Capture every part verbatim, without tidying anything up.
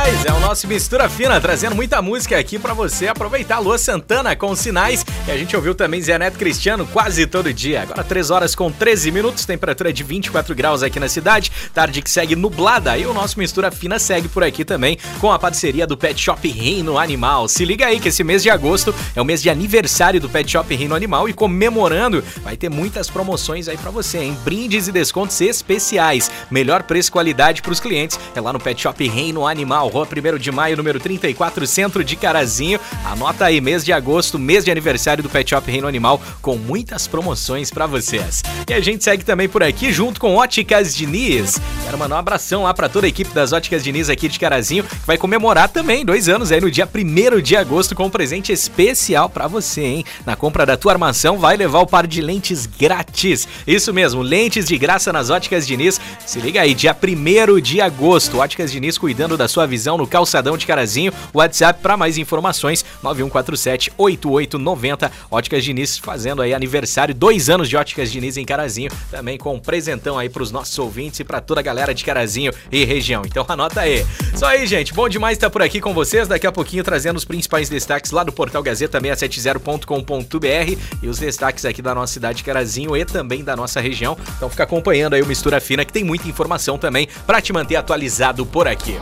Pois é, o nosso Mistura Fina trazendo muita música aqui pra você aproveitar. Lua Santana com Sinais, e a gente ouviu também Zé Neto Cristiano quase todo dia. Agora três horas com treze minutos, temperatura de vinte e quatro graus aqui na cidade, tarde que segue nublada. E o nosso Mistura Fina segue por aqui também com a parceria do Pet Shop Reino Animal. Se liga aí que esse mês de agosto é o mês de aniversário do Pet Shop Reino Animal, e comemorando vai ter muitas promoções aí pra você, hein? Brindes e descontos especiais, melhor preço e qualidade pros clientes é lá no Pet Shop Reino Animal, Rua primeiro de maio, número trinta e quatro, centro de Carazinho. Anota aí, mês de agosto, mês de aniversário do Pet Shop Reino Animal, com muitas promoções pra vocês. E a gente segue também por aqui junto com Óticas Diniz. Quero mandar um abração lá pra toda a equipe das Óticas Diniz aqui de Carazinho, que vai comemorar também dois anos aí no dia primeiro de agosto com um presente especial pra você, hein? Na compra da tua armação vai levar o par de lentes grátis. Isso mesmo, lentes de graça nas Óticas Diniz. Se liga aí, dia primeiro de agosto, Óticas Diniz cuidando da sua visão no calçadão de Carazinho. WhatsApp para mais informações nove um quatro sete, oito oito nove zero. Óticas Diniz fazendo aí aniversário, dois anos de Óticas Diniz em Carazinho, também com um presentão aí pros nossos ouvintes e pra toda a galera de Carazinho e região. Então anota aí. Só aí, gente, bom demais estar por aqui com vocês, daqui a pouquinho trazendo os principais destaques lá do portal Gazeta seiscentos e setenta ponto com ponto br e os destaques aqui da nossa cidade de Carazinho e também da nossa região. Então fica acompanhando aí o Mistura Fina, que tem muita informação também pra te manter atualizado por aqui.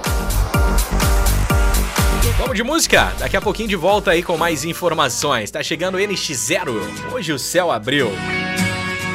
Vamos de música? Daqui a pouquinho de volta aí com mais informações. Tá chegando N X Zero. Hoje o céu abriu.